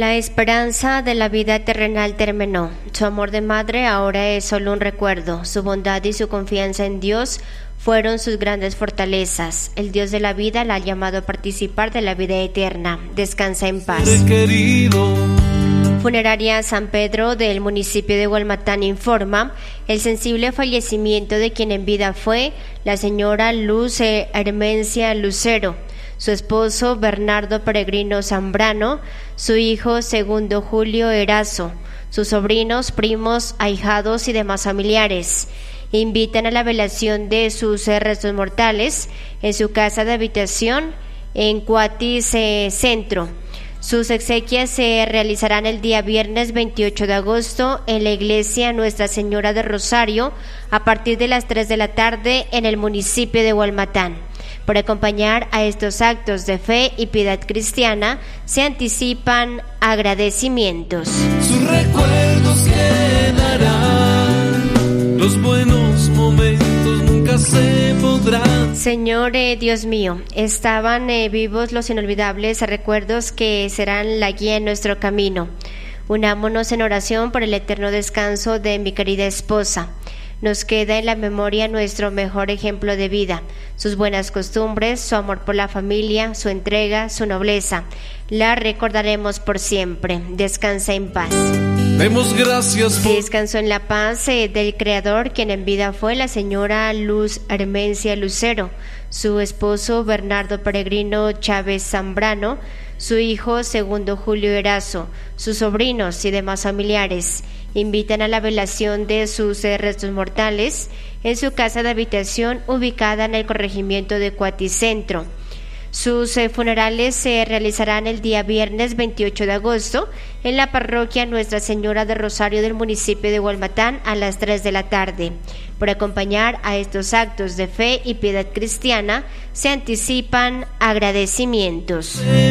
La esperanza de la vida terrenal terminó. Su amor de madre ahora es solo un recuerdo. Su bondad y su confianza en Dios fueron sus grandes fortalezas. El Dios de la vida la ha llamado a participar de la vida eterna. Descansa en paz. Funeraria San Pedro del municipio de Hualmatán informa el sensible fallecimiento de quien en vida fue la señora Luz Hermencia Lucero, su esposo Bernardo Peregrino Zambrano, su hijo segundo Julio Erazo, sus sobrinos, primos, ahijados y demás familiares. Invitan a la velación de sus restos mortales en su casa de habitación en Cuatis Centro. Sus exequias se realizarán el día viernes 28 de agosto en la iglesia Nuestra Señora de Rosario a partir de las 3 de la tarde en el municipio de Hualmatán. Por acompañar a estos actos de fe y piedad cristiana se anticipan agradecimientos. Sus recuerdos quedarán, los buenos momentos nunca se podrán. Señor Dios mío, estaban vivos los inolvidables recuerdos que serán la guía en nuestro camino. Unámonos en oración por el eterno descanso de mi querida esposa. Nos queda en la memoria nuestro mejor ejemplo de vida, sus buenas costumbres, su amor por la familia, su entrega, su nobleza. La recordaremos por siempre. Descansa en paz. Demos gracias por... Descansó en la paz del Creador, quien en vida fue la señora Luz Hermencia Lucero, su esposo Bernardo Peregrino Chávez Zambrano, su hijo segundo Julio Erazo, sus sobrinos y demás familiares. Invitan a la velación de sus restos mortales en su casa de habitación ubicada en el corregimiento de Cuaticentro. Sus funerales se realizarán el día viernes 28 de agosto en la parroquia Nuestra Señora de Rosario del municipio de Hualmatán a las 3 de la tarde. Por acompañar a estos actos de fe y piedad cristiana se anticipan agradecimientos.